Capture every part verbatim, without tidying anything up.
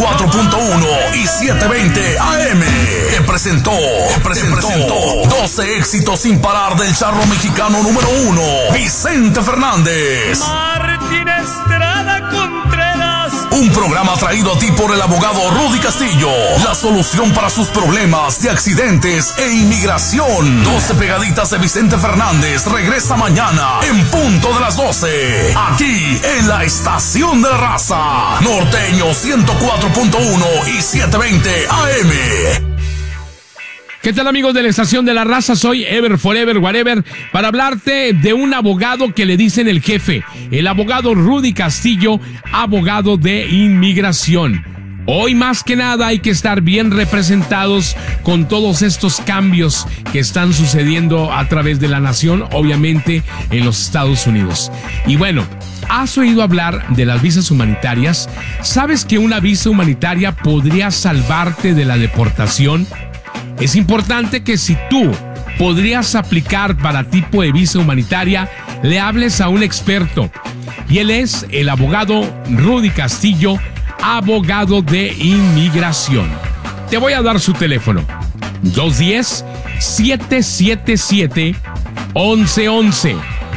cuatro punto uno y setecientos veinte A M. Te presentó, te presentó, te presentó doce éxitos sin parar del charro mexicano número uno, Vicente Fernández. Martín Estrada Contreras. Un programa traído a ti por el abogado Rudy Castillo. La solución para sus problemas de accidentes e inmigración. doce pegaditas de Vicente Fernández regresa mañana en punto de las doce. Aquí en la estación de la raza. Norteño ciento cuatro punto uno y setecientos veinte A M. ¿Qué tal, amigos de la Estación de la Raza? Soy Ever Forever Whatever para hablarte de un abogado que le dicen el jefe, el abogado Rudy Castillo, abogado de inmigración. Hoy más que nada hay que estar bien representados con todos estos cambios que están sucediendo a través de la nación, obviamente en los Estados Unidos. Y bueno, ¿has oído hablar de las visas humanitarias? ¿Sabes que una visa humanitaria podría salvarte de la deportación? Es importante que si tú podrías aplicar para tipo de visa humanitaria, le hables a un experto. Y él es el abogado Rudy Castillo, abogado de inmigración. Te voy a dar su teléfono. dos uno cero, siete siete siete, once once.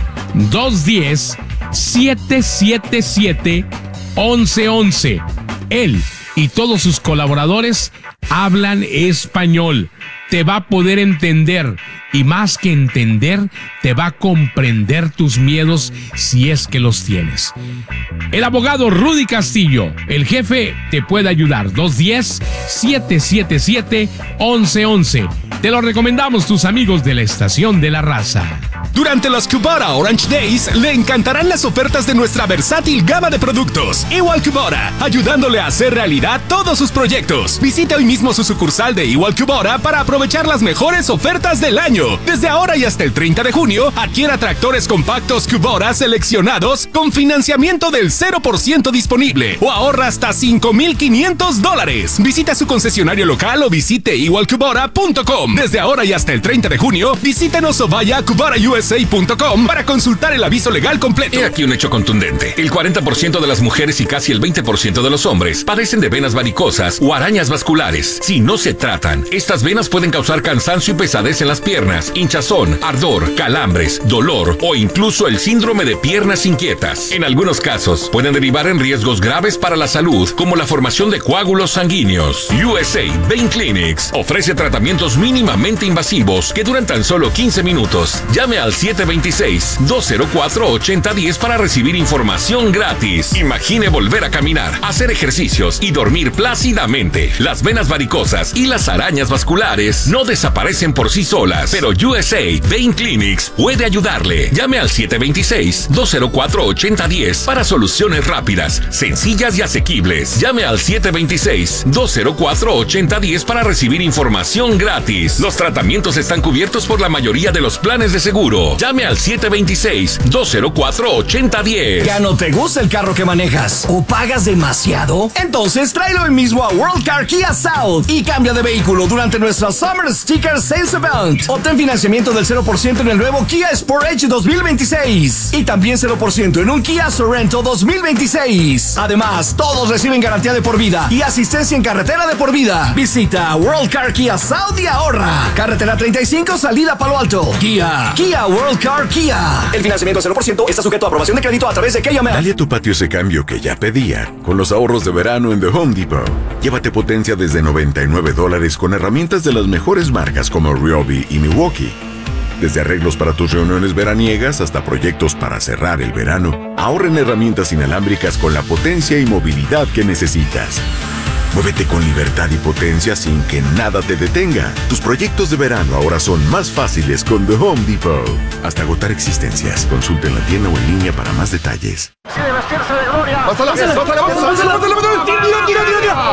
dos uno cero, siete siete siete, once once. Él y todos sus colaboradores hablan español. Te va a poder entender y más que entender, te va a comprender tus miedos si es que los tienes. El abogado Rudy Castillo, el jefe, te puede ayudar. dos uno cero, siete siete siete, once once. Te lo recomendamos tus amigos de la Estación de la Raza. Durante los Kubota Orange Days, le encantarán las ofertas de nuestra versátil gama de productos. Igual Kubota, ayudándole a hacer realidad todos sus proyectos. Visite hoy mismo su sucursal de Igual Kubota para aprovechar las mejores ofertas del año. Desde ahora y hasta el treinta de junio, adquiera tractores compactos Kubota seleccionados con financiamiento del cero por ciento disponible o ahorra hasta cinco mil quinientos dólares. Visita su concesionario local o visite igual kubota punto com. Desde ahora y hasta el treinta de junio, visítenos o vaya a kubota u s a punto com para consultar el aviso legal completo. He aquí un hecho contundente. El cuarenta por ciento de las mujeres y casi el veinte por ciento de los hombres padecen de venas varicosas o arañas vasculares. Si no se tratan, estas venas pueden causar cansancio y pesadez en las piernas, hinchazón, ardor, calambres, dolor o incluso el síndrome de piernas inquietas. En algunos casos, pueden derivar en riesgos graves para la salud, como la formación de coágulos sanguíneos. U S A Vein Clinics ofrece tratamientos mínimamente invasivos que duran tan solo quince minutos. Llame al siete dos seis, dos cero cuatro, ocho cero uno cero para recibir información gratis. Imagine volver a caminar, hacer ejercicios y dormir plácidamente. Las venas varicosas y las arañas vasculares no desaparecen por sí solas, pero U S A Vein Clinics puede ayudarle. Llame al siete dos seis, dos cero cuatro, ocho cero uno cero para soluciones rápidas, sencillas y asequibles. Llame al siete dos seis, dos cero cuatro, ocho cero uno cero para recibir información gratis. Los tratamientos están cubiertos por la mayoría de los planes de seguro. Llame al siete dos seis, dos cero cuatro, ocho cero uno cero. ¿Ya no te gusta el carro que manejas o pagas demasiado? Entonces tráelo hoy mismo a World Car Kia South y cambia de vehículo durante nuestra Summer Sticker Sales Event. Obtén financiamiento del cero por ciento en el nuevo Kia Sportage dos mil veintiséis y también cero por ciento en un Kia Sorento dos mil veintiséis. Además, todos reciben garantía de por vida y asistencia en carretera de por vida. Visita World Car Kia South y ahorra. Carretera treinta y cinco, salida Palo Alto. Kia, Kia World Car Kia. El financiamiento cero por ciento está sujeto a aprobación de crédito a través de K M L. Dale a tu patio ese cambio que ya pedía con los ahorros de verano en The Home Depot. Llévate potencia desde noventa y nueve dólares con herramientas de las mejores marcas como Ryobi y Milwaukee. Desde arreglos para tus reuniones veraniegas hasta proyectos para cerrar el verano, ahorra en herramientas inalámbricas con la potencia y movilidad que necesitas. Muévete con libertad y potencia sin que nada te detenga. Tus proyectos de verano ahora son más fáciles con The Home Depot. Hasta agotar existencias. Consulta en la tienda o en línea para más detalles. ¡Sí, de vestirse de gloria! ¡Pásala! ¡Pásala! ¡Pásala! ¡Pásala! ¡Tira, tira, tira!